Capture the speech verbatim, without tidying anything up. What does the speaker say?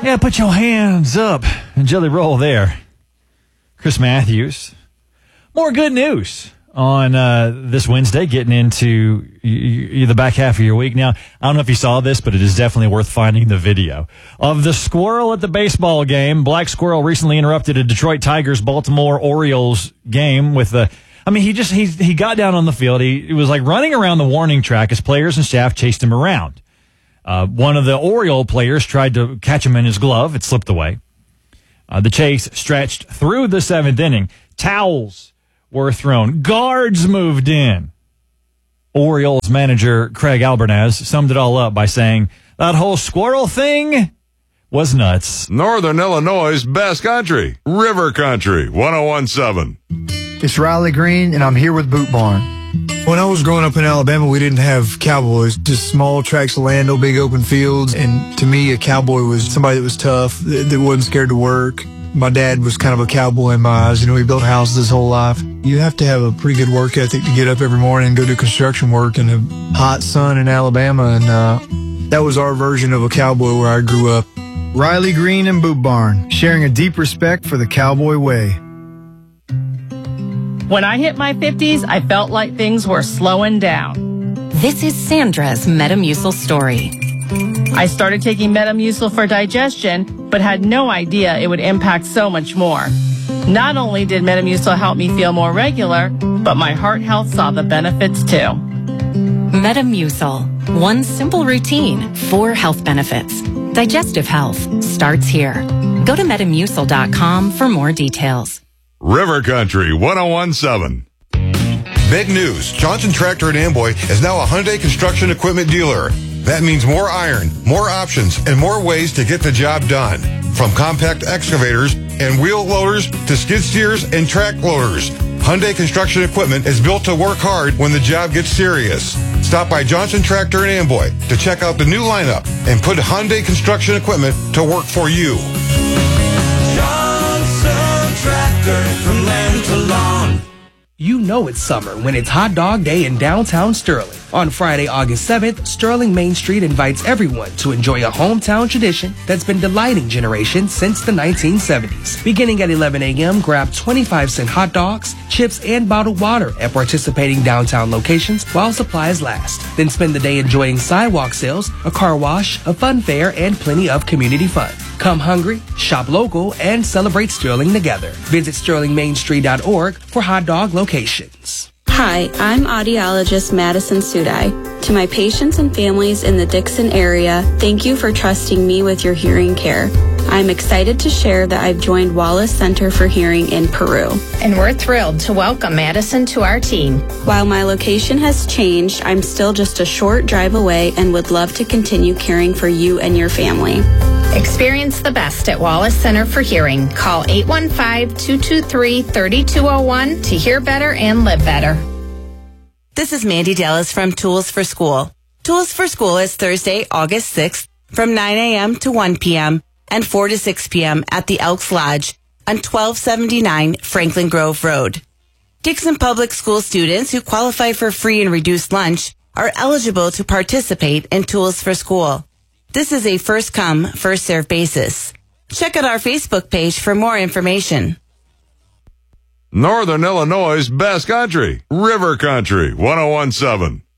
Yeah, put your hands up and jelly roll there. Chris Matthews. More good news on uh, this Wednesday, getting into y- y- the back half of your week. Now, I don't know if you saw this, but it is definitely worth finding the video of the squirrel at the baseball game. Black squirrel recently interrupted a Detroit Tigers Baltimore Orioles game with the. I mean, he just he he got down on the field. He, he was like running around the warning track as players and staff chased him around. Uh, one of the Oriole players tried to catch him in his glove. It slipped away. Uh, the chase stretched through the seventh inning. Towels were thrown. Guards moved in. Orioles manager Craig Albernaz summed it all up by saying, that whole squirrel thing was nuts. Northern Illinois' best country, River Country, one oh one point seven. It's Riley Green, and I'm here with Boot Barn. When I was growing up in Alabama, we didn't have cowboys, just small tracts of land, no big open fields. And to me, a cowboy was somebody that was tough, that, that wasn't scared to work. My dad was kind of a cowboy in my eyes. You know, he built houses his whole life. You have to have a pretty good work ethic to get up every morning and go do construction work in the hot sun in Alabama. And uh, that was our version of a cowboy where I grew up. Riley Green and Boot Barn, sharing a deep respect for the cowboy way. When I hit my fifties, I felt like things were slowing down. This is Sandra's Metamucil story. I started taking Metamucil for digestion, but had no idea it would impact so much more. Not only did Metamucil help me feel more regular, but my heart health saw the benefits too. Metamucil. One simple routine, four health benefits. Digestive health starts here. Go to Metamucil dot com for more details. River Country, one oh one point seven. Big news. Johnson Tractor and Amboy is now a Hyundai construction equipment dealer. That means more iron, more options, and more ways to get the job done. From compact excavators and wheel loaders to skid steers and track loaders, Hyundai construction equipment is built to work hard when the job gets serious. Stop by Johnson Tractor and Amboy to check out the new lineup and put Hyundai construction equipment to work for you. Tractor from land to lawn. You know it's summer when it's Hot Dog Day in downtown Sterling. On Friday, August seventh, Sterling Main Street invites everyone to enjoy a hometown tradition that's been delighting generations since the nineteen seventies. Beginning at eleven a.m., grab twenty-five cent hot dogs, chips, and bottled water at participating downtown locations while supplies last. Then spend the day enjoying sidewalk sales, a car wash, a fun fair, and plenty of community fun. Come hungry, shop local, and celebrate Sterling together. Visit sterling main street dot org for hot dog locations. Hi, I'm audiologist Madison Sudai. To my patients and families in the Dixon area, thank you for trusting me with your hearing care. I'm excited to share that I've joined Wallace Center for Hearing in Peru. And we're thrilled to welcome Madison to our team. While my location has changed, I'm still just a short drive away and would love to continue caring for you and your family. Experience the best at Wallace Center for Hearing. Call eight one five, two two three, three two zero one to hear better and live better. This is Mandy Dallas from Tools for School. Tools for School is Thursday, August sixth from nine a.m. to one p.m. and four to six p.m. at the Elks Lodge on twelve seventy-nine Franklin Grove Road. Dixon Public School students who qualify for free and reduced lunch are eligible to participate in Tools for School. This is a first-come, first-served basis. Check out our Facebook page for more information. Northern Illinois' best country, River Country, one oh one point seven.